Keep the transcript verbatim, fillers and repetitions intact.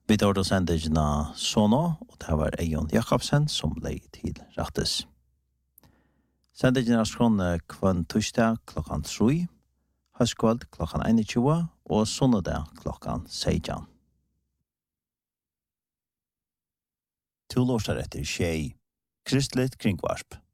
Vi tar då sendegina Sono, og det var Eion Jakobsen som lei til rattes. Sendegina skråne kvann torsdag klokkan tre, høstkveld klokkan einogtjúgu og sunnedag klokkan seksten. To lårsar etter tjei, kristligt kringvarp.